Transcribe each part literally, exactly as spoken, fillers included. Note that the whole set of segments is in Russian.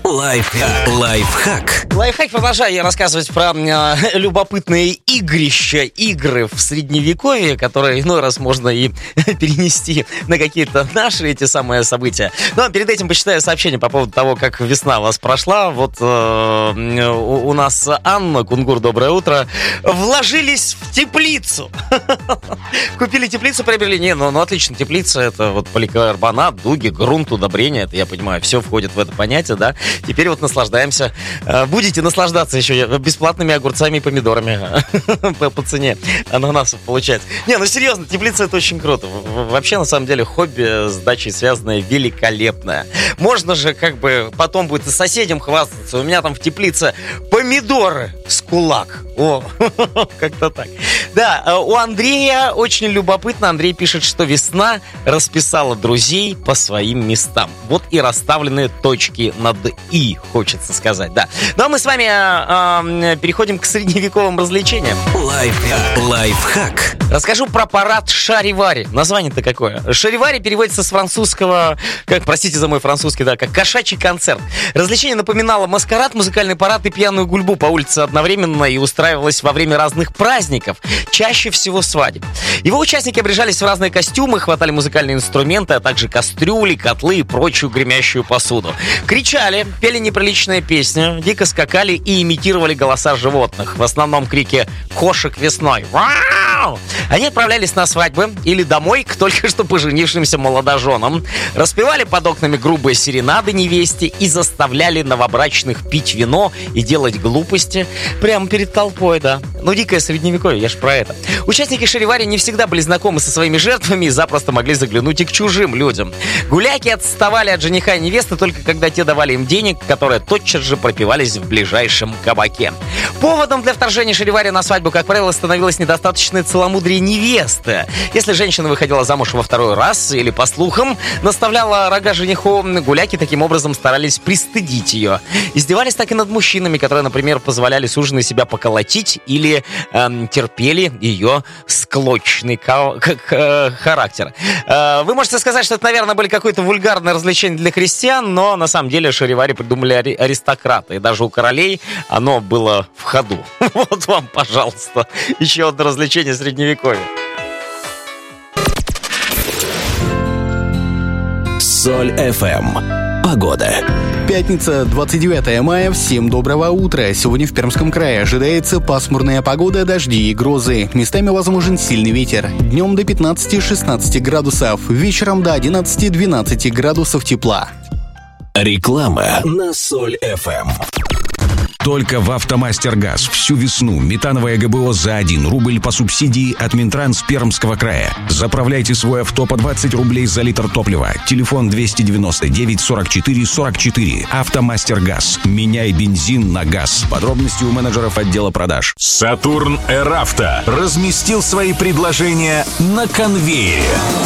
Лайфхак. Лайфхак. Лайфхак. Продолжаю я рассказывать про э, любопытные игрища, игры в средневековье, которые иной раз можно и перенести на какие-то наши эти самые события. Но перед этим почитаю сообщение по поводу того, как весна у вас прошла. Вот э, у, у нас Анна Кунгур, доброе утро. Вложились в теплицу. Купили теплицу, приобрели. Не, ну, ну отлично, теплица — это вот поликарбонат, дуги, грунт, удобрения. Это, я понимаю, все входит в это понятие, да. Теперь вот наслаждаемся. Будете наслаждаться еще бесплатными огурцами и помидорами по, по цене ананасов получать. Не, ну серьезно, теплица — это очень круто. Вообще, на самом деле, хобби с дачей связанное великолепное. Можно же как бы потом будет и соседям хвастаться. У меня там в теплице помидоры с кулак. О, как-то так. Да, у Андрея очень любопытно. Андрей пишет, что весна расписала друзей по своим местам. Вот и расставлены точки над «и», хочется сказать, да. Ну а мы с вами э, э, переходим к средневековым развлечениям. Лайфхак. Лайфхак. Расскажу про парад шаривари. Название-то какое? Шаривари переводится с французского, как, простите за мой французский, да, как кошачий концерт. Развлечение напоминало маскарад, музыкальный парад и пьяную гульбу по улице одновременно и устраивалось во время разных праздников, чаще всего свадеб. Его участники обряжались в разные костюмы, хватали музыкальные инструменты, а также кастрюли, котлы и прочую гремящую посуду. Кричали, пели неприличные песни, дико скакали и имитировали голоса животных. В основном крики «кошек весной». Вау! Они отправлялись на свадьбы или домой к только что поженившимся молодоженам, распевали под окнами грубые серенады невесте и заставляли новобрачных пить вино и делать глупости прямо перед толпой, да. Ну, дикое средневековье, я ж про это. Участники шаривари не всегда были знакомы со своими жертвами и запросто могли заглянуть и к чужим людям. Гуляки отставали от жениха и невесты только когда те давали им денег, которые тотчас же пропивались в ближайшем кабаке. Поводом для вторжения шаривари на свадьбу, как правило, становилось недостаточное целомудрие невесты. Если женщина выходила замуж во второй раз или, по слухам, наставляла рога жениху, гуляки таким образом старались пристыдить ее. Издевались так и над мужчинами, которые, например, позволяли суженой себя поколотить или э, терпели ее склочный ка- к- характер. Э, вы можете сказать, что это, наверное, были какое-то вульгарное развлечение для крестьян, но на самом деле шаривари придумали ари- аристократы. И даже у королей оно было в ходу. Вот вам, пожалуйста, еще одно развлечение средневековья. Соль эф эм. Погода. Пятница, двадцать девятое мая. Всем доброго утра. Сегодня в Пермском крае ожидается пасмурная погода, дожди и грозы. Местами возможен сильный ветер. Днем до пятнадцати-шестнадцати градусов. Вечером до одиннадцати-двенадцати градусов тепла. Реклама на Соль эф эм. Только в «Автомастер-Газ» всю весну метановое ГБО за один рубль по субсидии от Минтранс Пермского края. Заправляйте свой авто по двадцать рублей за литр топлива. Телефон двести девяносто девять сорок четыре сорок четыре. «Автомастер-Газ». Меняй бензин на газ. Подробности у менеджеров отдела продаж. Сатурн Эравто разместил свои предложения на конвейере.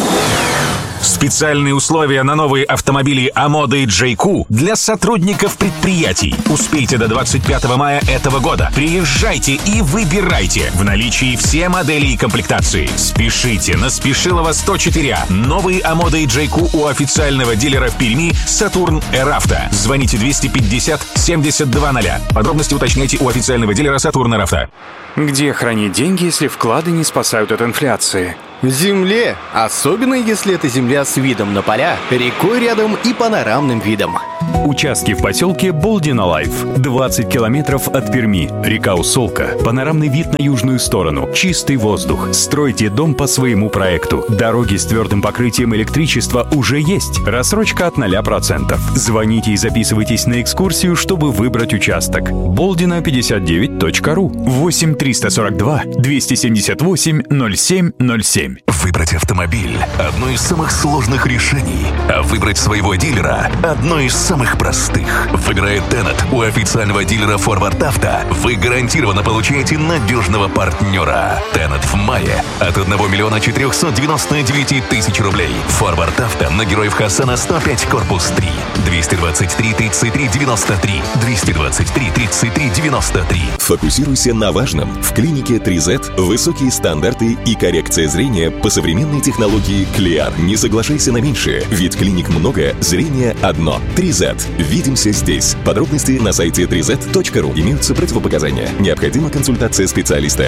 Специальные условия на новые автомобили Амода и джей кью для сотрудников предприятий. Успейте до двадцать пятого мая этого года. Приезжайте и выбирайте. В наличии все модели и комплектации. Спешите на Спешилова сто четыре А. Новые Амода и джей кью у официального дилера в Перми Сатурн Эравто. Звоните двести пятьдесят семьдесят два ноль. Подробности уточняйте у официального дилера Сатурн Эравто. Где хранить деньги, если вклады не спасают от инфляции? В земле, особенно если это земля с видом на поля, рекой рядом и панорамным видом. Участки в поселке Болдина-Лайф. двадцать километров от Перми. Река Усолка. Панорамный вид на южную сторону. Чистый воздух. Стройте дом по своему проекту. Дороги с твердым покрытием электричества уже есть. Рассрочка от ноля процентов. Звоните и записывайтесь на экскурсию, чтобы выбрать участок. болдина пятьдесят девять точка ру. восемь триста сорок два двести семьдесят восемь ноль семь ноль семь. Выбрать автомобиль – одно из самых сложных решений, а выбрать своего дилера – одно из самых простых. Выбирая Тенет у официального дилера Форвард Авто, вы гарантированно получаете надежного партнера. Тенет в мае от одного миллиона четырехсот девяноста девяти тысяч рублей. Форвард Авто на Героев Хасана сто пять, корпус три. двести двадцать три тридцать три девяносто три. двести двадцать три тридцать три девяносто три. Фокусируйся на важном. В клинике три зет высокие стандарты и коррекция зрения по современной технологии Клеар. Не соглашайся на меньшее, ведь клиник много, зрение одно. три зет. Видимся здесь. Подробности на сайте три зет точка ру. Имеются противопоказания. Необходима консультация специалиста.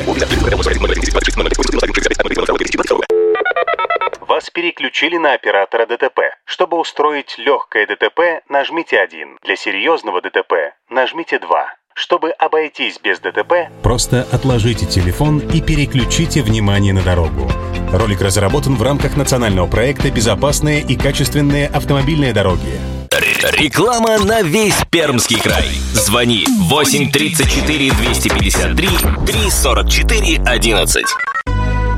Вас переключили на оператора ДТП. Чтобы устроить легкое ДТП, нажмите один. Для серьезного ДТП нажмите два. Чтобы обойтись без ДТП, просто отложите телефон и переключите внимание на дорогу. Ролик разработан в рамках национального проекта «Безопасные и качественные автомобильные дороги». Реклама на весь Пермский край. Звони восемь тридцать четыре двести пятьдесят три три сорок четыре одиннадцать.